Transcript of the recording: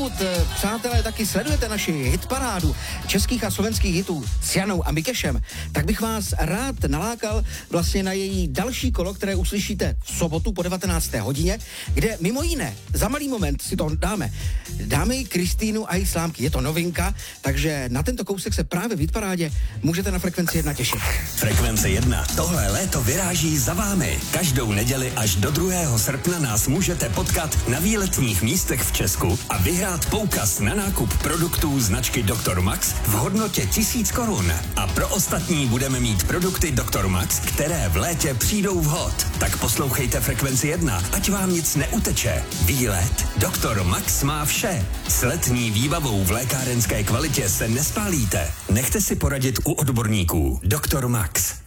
pokud, přátelé, taky sledujete naši hitparádu českých a slovenských hitů s Janou a Mikešem, tak bych vás rád nalákal vlastně na její další kolo, které uslyšíte v sobotu po 19. hodině, kde mimo jiné, za malý moment si to dáme i Kristýnu a její slámky. Je to novinka, takže na tento kousek se právě v hitparádě můžete na Frekvenci 1 těšit. Frekvence 1. Tohle léto vyráží za vámi. Každou neděli až do 2. srpna nás můžete potkat na výletních místech v Česku a vyhrát poukaz na nákup produktů značky Dr. Max v hodnotě 1000 korun. A pro ostatní budeme mít produkty Dr. Max, které v létě přijdou vhod. Tak poslouchejte Frekvenci 1, ať vám nic neuteče. Výlet Dr. Max má vše. S letní výbavou v lékárenské kvalitě se nespálíte. Nechte si poradit u odborníků. Dr. Max.